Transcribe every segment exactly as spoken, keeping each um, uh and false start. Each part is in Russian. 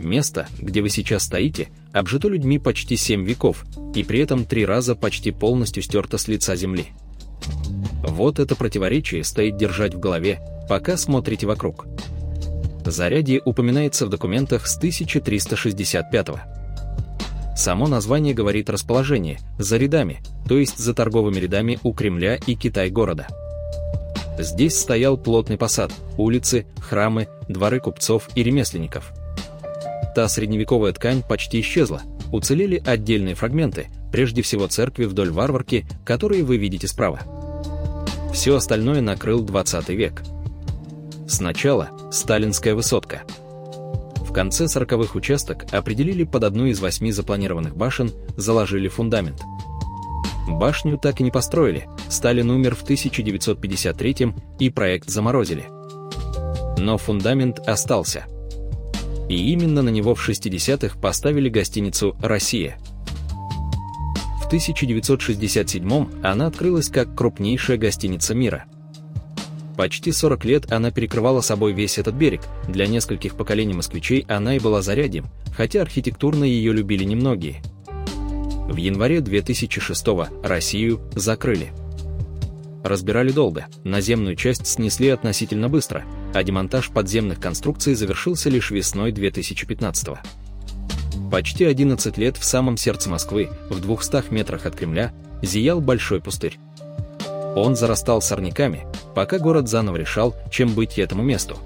Место, где вы сейчас стоите, обжито людьми почти семь веков, и при этом три раза почти полностью стерто с лица земли. Вот это противоречие стоит держать в голове, пока смотрите вокруг. Зарядье упоминается в документах с тысяча триста шестьдесят пятого. Само название говорит расположение, за рядами, то есть за торговыми рядами у Кремля и Китай-города. Здесь стоял плотный посад, улицы, храмы, дворы купцов и ремесленников. Та средневековая ткань почти исчезла, уцелели отдельные фрагменты, прежде всего церкви вдоль Варварки, которые вы видите справа. Все остальное накрыл двадцатый век. Сначала Сталинская высотка. В конце сороковых участок определили под одну из восьми запланированных башен, заложили фундамент. Башню так и не построили, Сталин умер в тысяча девятьсот пятьдесят третьем и проект заморозили. Но фундамент остался. И именно на него в шестидесятых поставили гостиницу «Россия». В тысяча девятьсот шестьдесят седьмом она открылась как крупнейшая гостиница мира. Почти сорок лет она перекрывала собой весь этот берег, для нескольких поколений москвичей она и была зарядьем, хотя архитектурно ее любили немногие. В январе две тысячи шестого Россию закрыли. Разбирали долго, наземную часть снесли относительно быстро, а демонтаж подземных конструкций завершился лишь весной две тысячи пятнадцатого. Почти одиннадцать лет в самом сердце Москвы, в двухстах метрах от Кремля, зиял большой пустырь. Он зарастал сорняками, пока город заново решал, чем быть этому месту.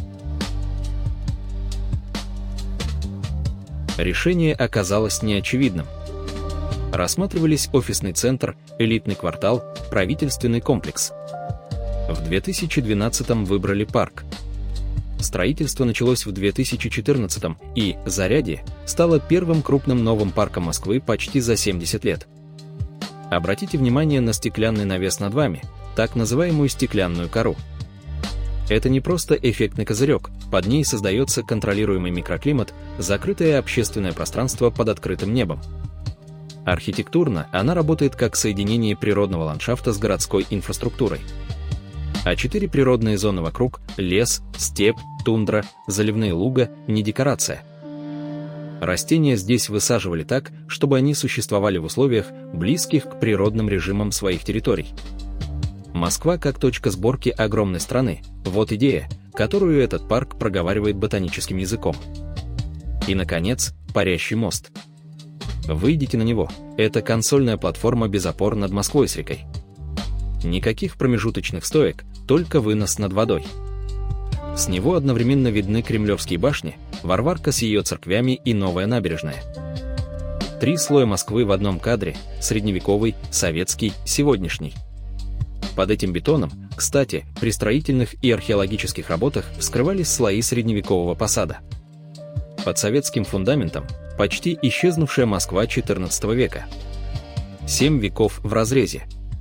Решение оказалось неочевидным. Рассматривались офисный центр, элитный квартал, правительственный комплекс. В две тысячи двенадцатом выбрали парк. Строительство началось в две тысячи четырнадцатом, и Зарядье стало первым крупным новым парком Москвы почти за семьдесят лет. Обратите внимание на стеклянный навес над вами, так называемую стеклянную кору. Это не просто эффектный козырек, под ней создается контролируемый микроклимат, закрытое общественное пространство под открытым небом. Архитектурно она работает как соединение природного ландшафта с городской инфраструктурой. А четыре природные зоны вокруг – лес, степь, тундра, заливные луга – не декорация. Растения здесь высаживали так, чтобы они существовали в условиях, близких к природным режимам своих территорий. Москва как точка сборки огромной страны – вот идея, которую этот парк проговаривает ботаническим языком. И, наконец, парящий мост. Выйдите на него – это консольная платформа без опор над Москвой с рекой. Никаких промежуточных стоек, только вынос над водой. С него одновременно видны Кремлевские башни, Варварка с ее церквями и Новая набережная. Три слоя Москвы в одном кадре – средневековый, советский, сегодняшний. Под этим бетоном, кстати, при строительных и археологических работах вскрывались слои средневекового посада. Под советским фундаментом – почти исчезнувшая Москва четырнадцатого века. Семь веков в разрезе.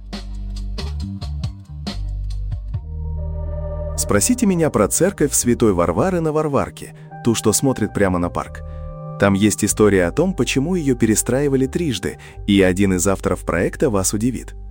Спросите меня про церковь Святой Варвары на Варварке, ту, что смотрит прямо на парк. Там есть история о том, почему ее перестраивали трижды, и один из авторов проекта вас удивит.